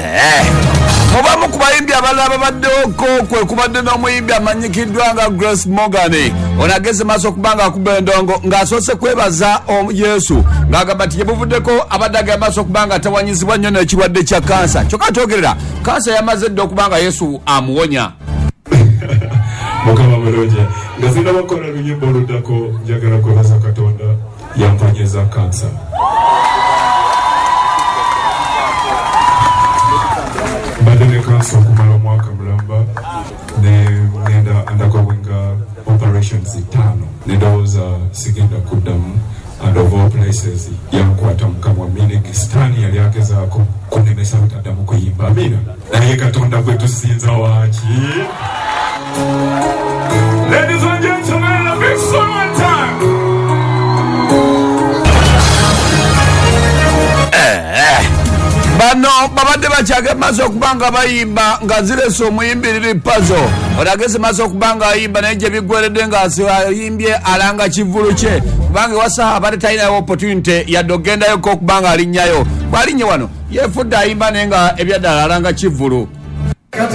Mubamu ku bayimbi abalala babaddeko kwe kubadde n'omuyimbi amanyikiddwa nga Grace Morgan. Ono ageze maaso okubanga akuba endongo ng'asoose kwebaza Yesu ng'agamba nti yebuvuddeko abadde agamba maaso okubanga atawanyizibwa nnyo n'ekirwadde kya kansa. Kyokka kyogerera kansa yamaze dda okubanga Yesu amuwonya. Mukama mulungi nga sinnabakola luyimba oluddako njagala kwebaza Katonda yamponyeza kansa. Mbadde ne kansa okumala omwaka mulamba nenda undergoinga operations 5 nedowooza sigenda kuddamu, and of all places yankwata Mukama Minigistani yali agezaako kunemesa butaddamu kuyimba. Amina. Naye Katonda gwe tusinza waaki. Ladies and gentlemen, a big song one time. Bano babadde bakyage maaso okubanga bayimba nga zirese omuyimbiriri puzzle. Olageze maaso okubanga ayimba naye gye biggweredde ng'ayimbye alanga kivulu kye kubanga wasa abadde talinayo opportunity yadde okgendayo okubanga alinnyayo. Bw'alinnye wano yeefudde ayimba naye nga ebyaddala alanga kivulu.